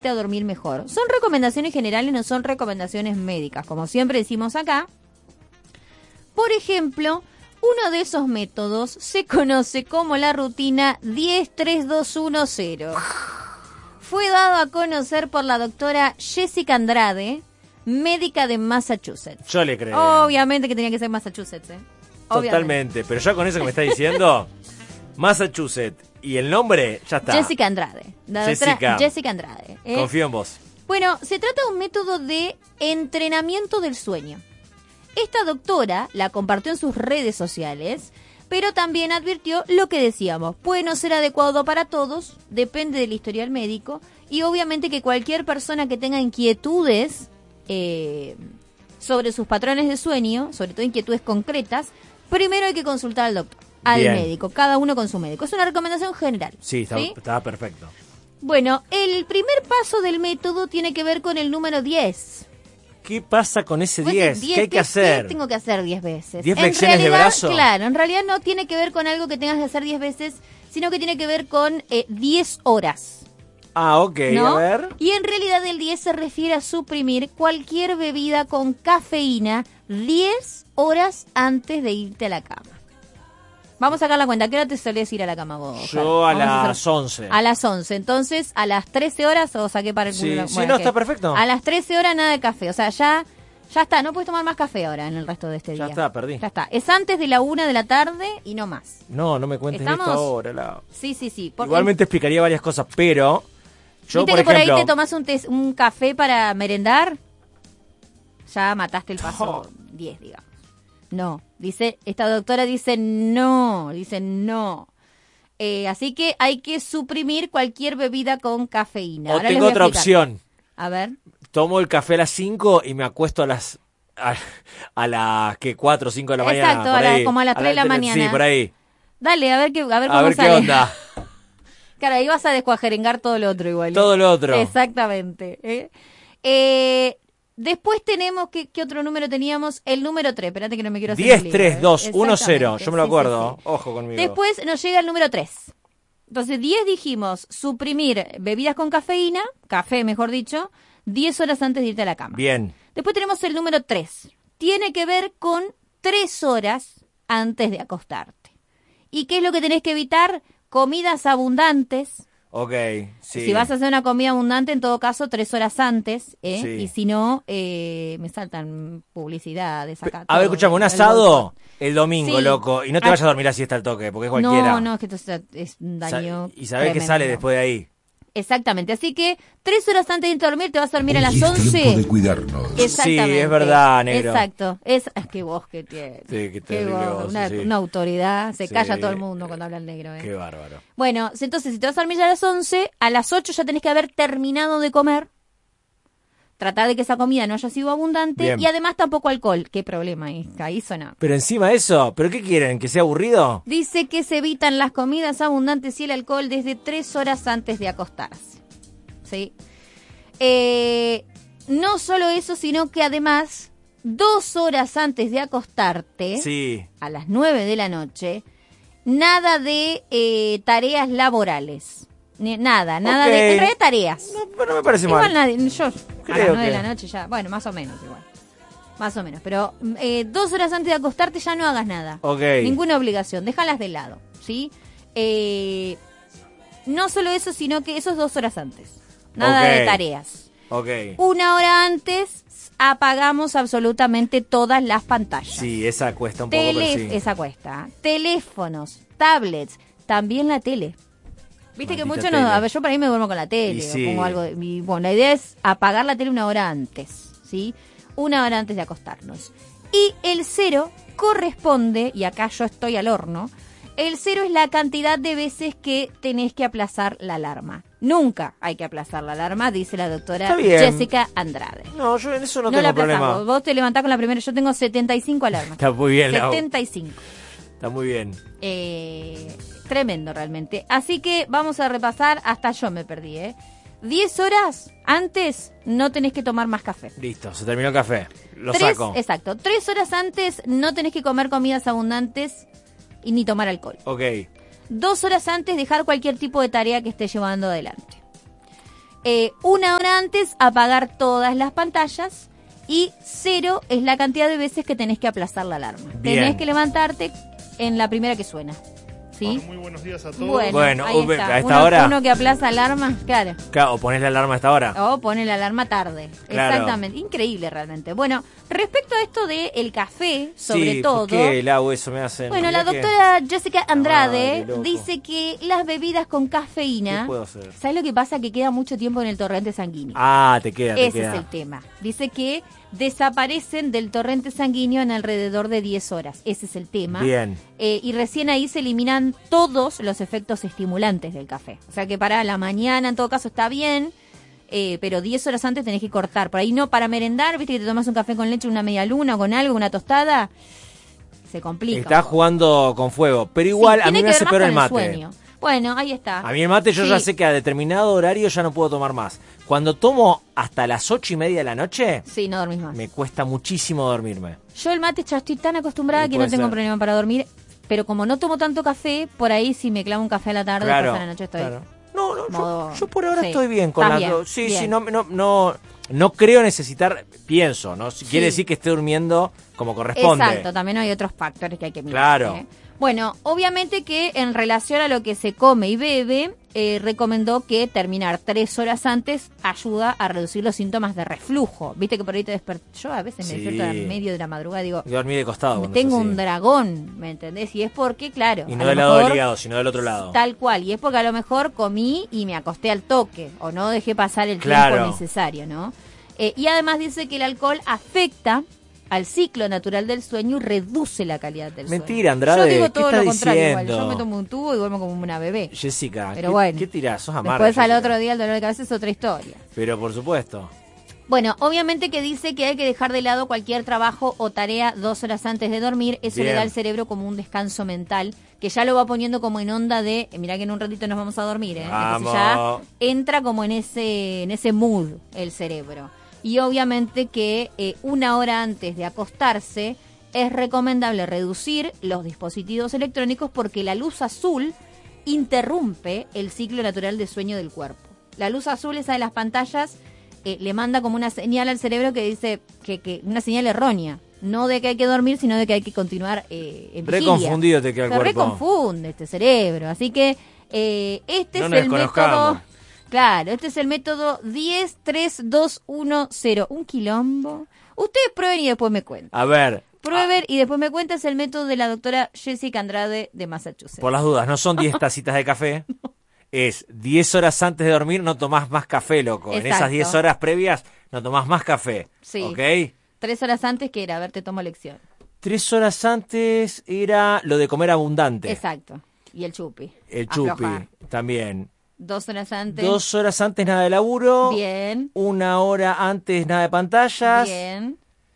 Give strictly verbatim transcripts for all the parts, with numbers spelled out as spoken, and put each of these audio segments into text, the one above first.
a dormir mejor. Son recomendaciones generales, no son recomendaciones médicas, como siempre decimos acá. Por ejemplo, uno de esos métodos se conoce como la rutina diez tres dos uno cero. Fue dado a conocer por la doctora Jessica Andrade, médica de Massachusetts. Yo le creo. Obviamente que tenía que ser Massachusetts, ¿eh? Obviamente. Totalmente, pero ya con eso que me está diciendo, Massachusetts y el nombre, ya está. Jessica Andrade. La doctora Jessica, Jessica Andrade. ¿eh? Confío en vos. Bueno, se trata de un método de entrenamiento del sueño. Esta doctora la compartió en sus redes sociales, pero también advirtió lo que decíamos. Puede no ser adecuado para todos, depende del historial médico, y obviamente que cualquier persona que tenga inquietudes eh, sobre sus patrones de sueño, sobre todo inquietudes concretas, primero hay que consultar al doctor, al Bien. médico, cada uno con su médico. Es una recomendación general. Sí, está, ¿sí? estaba perfecto. Bueno, el primer paso del método tiene que ver con el número diez. ¿Qué pasa con ese Pues diez? diez, ¿Qué hay que ¿qué- hacer? qué tengo que hacer diez veces? ¿diez En flexiones de realidad, brazo? Claro, en realidad no tiene que ver con algo que tengas que hacer diez veces, sino que tiene que ver con eh, diez horas. Ah, ok, ¿no? a ver. Y en realidad el diez se refiere a suprimir cualquier bebida con cafeína diez horas antes de irte a la cama. Vamos a sacar la cuenta. ¿A qué hora te solés ir a la cama vos? Yo a Vamos a las hacer- once. A las once. Entonces, a las trece horas, o saqué para el Sí, culo. sí, Bueno, no, ¿qué? está perfecto. A las trece horas nada de café. O sea, ya, ya está. No puedes tomar más café ahora en el resto de este Ya día. está, perdí. Ya está. Es antes de la una de la tarde y no más. No, no me cuentes ¿Estamos? esto ahora. La... Sí, sí, sí. Porque Igualmente explicaría varias cosas, pero yo, ¿viste por que por ejemplo... ahí te tomás un, tes- un café para merendar? Ya mataste el paso Oh. diez, digamos. No, dice, esta doctora dice no, dice no. Eh, así que hay que suprimir cualquier bebida con cafeína. O Ahora les tengo voy a otra explicar. opción. A ver. Tomo el café a las cinco y me acuesto a las... A, a las, ¿qué? cuatro o cinco de la mañana. Exacto, por a la- ahí. como a las tres de la tres- mañana. Sí, por ahí. Dale, a ver qué, a ver cómo A ver sale. qué onda. Claro, ahí vas a descuajerengar todo lo otro igual. ¿eh? Todo lo otro. Exactamente. ¿eh? Eh, después tenemos, ¿qué, ¿qué otro número teníamos? El número tres. Espérate que no me quiero hacer diez un lío, tres dos ¿eh? uno cero. Exactamente, Yo me lo sí, sí, acuerdo. sí. Ojo conmigo. Después nos llega el número tres. Entonces, diez dijimos, suprimir bebidas con cafeína, café mejor dicho, diez horas antes de irte a la cama. Bien. Después tenemos el número tres. Tiene que ver con tres horas antes de acostarte. ¿Y qué es lo que tenés que evitar? Comidas abundantes. Ok, sí. Si vas a hacer una comida abundante, en todo caso, tres horas antes, ¿eh? Sí. Y si no, eh, me saltan publicidades acá. A ver, todo, escuchame, un el asado boicot. el domingo, Sí. loco. Y no te Ah. vayas a dormir así hasta el toque, porque es cualquiera. No, no, es que esto es, es un daño. Sa- Y sabés que tremendo. sale después de ahí. Exactamente, así que tres horas antes de irte a dormir, te vas a dormir a las Hoy es once. tiempo de cuidarnos. Exactamente. Sí, es verdad, negro. Exacto. Es, es que vos que tienes. Sí, qué Qué terrible vos, voz, una, sí. una autoridad. Se Sí. calla todo el mundo cuando habla el negro. ¿eh? Qué bárbaro. Bueno, entonces si te vas a dormir ya a las once, a las ocho ya tenés que haber terminado de comer. Tratar de que esa comida no haya sido abundante. Bien. Y además tampoco alcohol. ¿Qué problema es? Ahí suena. Pero encima de eso, ¿pero qué quieren? ¿Que sea aburrido? Dice que se evitan las comidas abundantes y el alcohol desde tres horas antes de acostarse. ¿Sí? Eh, no solo eso, sino que además, dos horas antes de acostarte, Sí. a las nueve de la noche, nada de eh, tareas laborales. Ni- Nada, nada Ok. de... En realidad tareas. No, pero me parece Igual mal. nadie, yo a Creo las nueve de que- la noche ya, bueno, más o menos igual. Más o menos, pero eh, dos horas antes de acostarte ya no hagas nada. Ok. Ninguna obligación, déjalas de lado, ¿sí? Eh, no solo eso, sino que eso es dos horas antes. Nada Ok. de tareas. Ok. Una hora antes apagamos absolutamente todas las pantallas. Sí, esa cuesta un poco, Tele- pero sí. Esa cuesta. Teléfonos, tablets, también la tele. Viste que Maldita muchos nos... tele. A ver, yo para mí me duermo con la tele. Y o sí. pongo algo de- y, bueno, la idea es apagar la tele una hora antes, ¿sí? Una hora antes de acostarnos. Y el cero corresponde, y acá yo estoy al horno, el cero es la cantidad de veces que tenés que aplazar la alarma. Nunca hay que aplazar la alarma, dice la doctora Está bien. Jessica Andrade. No, yo en eso no, No tengo la aplazás, problema. vos, vos te levantás con la primera, yo tengo setenta y cinco alarmas. Está muy bien, Lau. setenta y cinco. Está muy bien. Eh, tremendo realmente. Así que vamos a repasar, hasta yo me perdí, ¿eh? diez horas antes no tenés que tomar más café. Listo, se terminó el café. Lo Tres- saco. Exacto. Tres horas antes no tenés que comer comidas abundantes y ni tomar alcohol. Ok. Dos horas antes dejar cualquier tipo de tarea que estés llevando adelante. Eh, una hora antes apagar todas las pantallas. Y cero es la cantidad de veces que tenés que aplazar la alarma. Bien. Tenés que levantarte en la primera que suena. ¿Sí? Bueno, muy buenos días a todos. Bueno, Bueno, ahí uh, está. a esta uno, hora. Uno que aplaza alarma, claro. Claro, o ponés la alarma a esta hora. O pone la alarma tarde. Claro. Exactamente. Increíble realmente. Bueno, respecto a esto del el café, sobre sí, todo. ¿por qué el agua eso me hace? Bueno, la Mirá que- doctora Jessica Andrade Ay, loco. dice que las bebidas con cafeína. ¿Qué puedo hacer? ¿Sabes lo que pasa? Que queda mucho tiempo en el torrente sanguíneo. Ah, te queda, te Ese queda. es el tema. Dice que desaparecen del torrente sanguíneo en alrededor de diez horas. Ese es el tema. Bien. Eh, y recién ahí se eliminan todos los efectos estimulantes del café. O sea que para la mañana en todo caso está bien, eh, pero diez horas antes tenés que cortar. Por ahí no para merendar, viste que te tomas un café con leche, una media luna, con algo, una tostada, se complica. Estás jugando con fuego. Pero igual Sí, a mí tiene me que hace ver más peor con el mate. sueño. Bueno, ahí está. A mí el mate yo ya Sí. sé que a determinado horario ya no puedo tomar más. Cuando tomo hasta las ocho y media de la noche, Sí, no dormís más. me cuesta muchísimo dormirme. Yo el mate ya estoy tan acostumbrada Sí, que no puede tengo ser. problema para dormir, pero como no tomo tanto café, por ahí si me clavo un café a la tarde, Claro, después a la noche estoy... claro. No, no, modo- yo, yo por ahora sí. estoy bien con Estás las bien, dos. Sí, bien. sí, no, no, no, no creo necesitar, pienso, ¿no? Si Quiere Sí. decir que esté durmiendo como corresponde. Exacto, también hay otros factores que hay que mirar. Claro. ¿eh? Bueno, obviamente que en relación a lo que se come y bebe, eh, recomendó que terminar tres horas antes ayuda a reducir los síntomas de reflujo. Viste que por ahí te despertas. Yo a veces me Sí. despierto en medio de la madrugada y digo, Dormí de costado. cuando tengo es así. un dragón, ¿me entendés? Y es porque, claro, Y a no lo del lado del mejor- hígado, sino del otro lado. Tal cual, y es porque a lo mejor comí y me acosté al toque, o no dejé pasar el Claro. tiempo necesario, ¿no? Eh, y además dice que el alcohol afecta al ciclo natural del sueño y reduce la calidad del sueño. Mentira, Andrade, Yo digo ¿qué todo estás lo contrario igual, diciendo? yo me tomo un tubo y duermo como una bebé. Jessica, Pero ¿qué, bueno, ¿qué tirás? Sos amarga, Después al Jessica. otro día el dolor de cabeza es otra historia. Pero por supuesto. Bueno, obviamente que dice que hay que dejar de lado cualquier trabajo o tarea dos horas antes de dormir. Eso Bien. le da al cerebro como un descanso mental, que ya lo va poniendo como en onda de, eh, mirá que en un ratito nos vamos a dormir, ¿eh? Entonces ya Vamos. entra como en ese, en ese mood el cerebro. Y obviamente que eh, una hora antes de acostarse es recomendable reducir los dispositivos electrónicos porque la luz azul interrumpe el ciclo natural de sueño del cuerpo. La luz azul, esa de las pantallas, eh, le manda como una señal al cerebro que dice que, que una señal errónea, no de que hay que dormir, sino de que hay que continuar eh, en Re vigilia. confundido te queda el Se cuerpo. reconfunde este cerebro, así que eh, este No es nos el desconozcamos. método. Claro, este es el método diez tres dos uno cero. Un quilombo. Ustedes prueben y después me cuentan. A ver, Prueben y después me cuentan. Es el método de la doctora Jessica Andrade de Massachusetts. por las dudas, no son diez tacitas de café. Es diez horas antes de dormir no tomás más café, loco. En Exacto. esas diez horas previas no tomás más café. Sí. ¿Ok? Tres horas antes que era, a ver, te tomo lección. Tres horas antes era lo de comer abundante. Exacto. Y el chupi. El chupi Aflojar. también. Dos horas antes. Dos horas antes nada de laburo. Bien. Una hora antes nada de pantallas. Bien.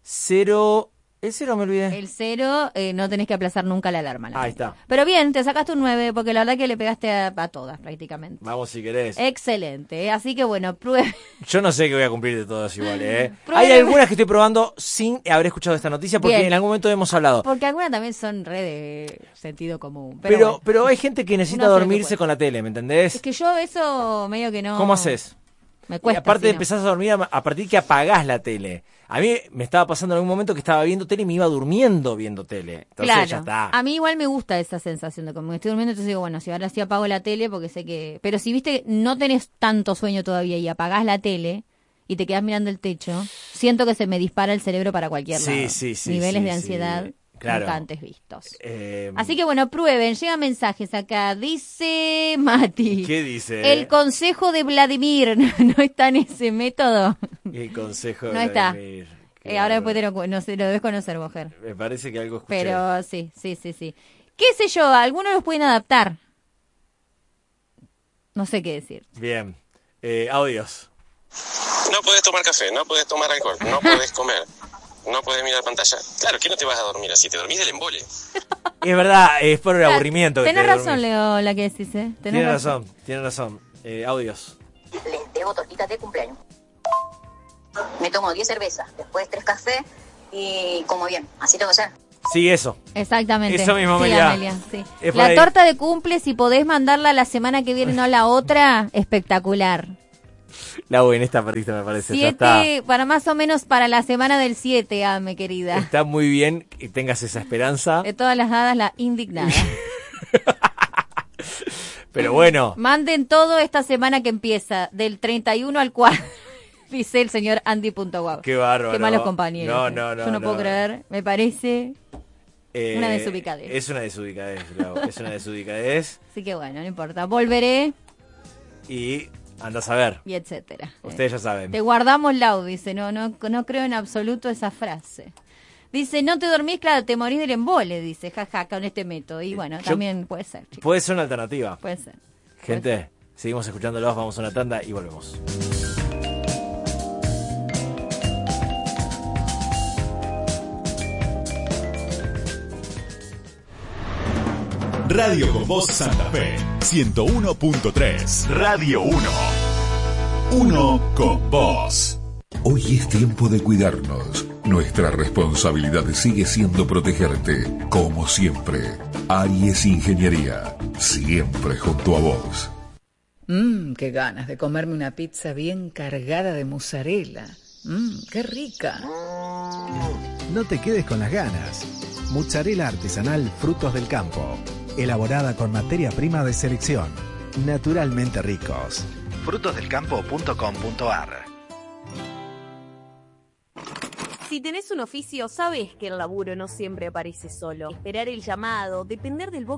Cero. El cero me olvidé. El cero, eh, no tenés que aplazar nunca la alarma. la Ahí verdad. está. Pero bien, te sacaste un nueve, porque la verdad que le pegaste a, a todas prácticamente. Vamos si querés. Excelente, ¿eh? Así que bueno, pruebe. Yo no sé que voy a cumplir de todas igual, ¿eh? Pruebe- Hay algunas que estoy probando sin haber escuchado esta noticia porque Bien. en algún momento hemos hablado. Porque algunas también son re de sentido común. Pero, Pero, bueno. pero hay gente que necesita Uno hace lo que dormirse puede. con la tele, ¿me entendés? Es que yo eso medio que no... ¿Cómo haces? Me Y cuesta. aparte si no. empezás a dormir a, a partir que apagás la tele. A mí me estaba pasando en algún momento que estaba viendo tele y me iba durmiendo viendo tele. Entonces Claro, ya está. a mí igual me gusta esa sensación de como que estoy durmiendo, entonces digo, bueno, si ahora sí apago la tele porque sé que... Pero si viste que no tenés tanto sueño todavía y apagás la tele y te quedás mirando el techo, siento que se me dispara el cerebro para cualquier Sí, lado. sí, sí, Niveles sí, de sí. ansiedad Claro. nunca antes vistos. Eh, Así que bueno, prueben, llegan mensajes acá. Dice Mati. ¿Qué dice? El consejo de Vladimir, ¿no está en ese método? El consejo de No está. Vladimir. Qué Eh, ahora bárbaro. después te lo, no sé, lo debes conocer, mujer. Me parece que algo escuché. Pero sí, sí, sí, sí. ¿Qué sé yo? Algunos los pueden adaptar. No sé qué decir. Bien. Eh, audios. No puedes tomar café, no puedes tomar alcohol, no puedes comer, no puedes mirar pantalla. Claro, ¿qué no te vas a dormir así? Te dormís del embole. Es verdad, es por el aburrimiento. que Tenés te razón, dormís. Leo, la que decís, ¿eh? Tenés Tiene razón, tiene razón. Eh, audios. Les debo tortitas de cumpleaños. Me tomo diez cervezas, después tres cafés y como bien. Así tengo que ser. Sí, eso. Exactamente. Eso mismo, sí, Amelia. sí. Es por La ahí. torta de cumple, si podés mandarla la semana que viene, no la otra, espectacular. Lau, en esta perdiste, me parece. Ya está. Siete, para más o menos para la semana del siete, Ame, querida. Está muy bien que tengas esa esperanza. De todas las hadas, la indignada. Pero bueno. Manden todo esta semana que empieza, del treinta y uno al cuatro, dice el señor Andy punto guau. Qué bárbaro. Qué malos compañeros. No, eh. no, no. Yo no, no. puedo creer, me parece Eh, una desubicadez. Es una desubicadez, Lau, es una desubicadez. Así que bueno, no importa. Volveré Y andás a ver. y etcétera. Ustedes Eh, ya saben. Te guardamos, Lau, dice. No, no, no creo en absoluto esa frase. Dice, no te dormís, claro, te morís del embole, dice, jaja, con este método. Y bueno, Yo- también puede ser, chicos. Puede ser una alternativa. Puede ser. Gente, seguimos escuchándolos, vamos a una tanda y volvemos. Radio con Voz Santa Fe, ciento uno punto tres. Radio uno. Uno con vos. Hoy es tiempo de cuidarnos. Nuestra responsabilidad sigue siendo protegerte, como siempre. Aries Ingeniería, siempre junto a vos. Mmm, qué ganas de comerme una pizza bien cargada de mozzarella. Mmm, qué rica. No te quedes con las ganas. Mozzarella artesanal Frutos del Campo. Elaborada con materia prima de selección. Naturalmente ricos. frutos del campo punto com punto ar. Si tenés un oficio, sabés que el laburo no siempre aparece solo. Esperar el llamado, depender del boca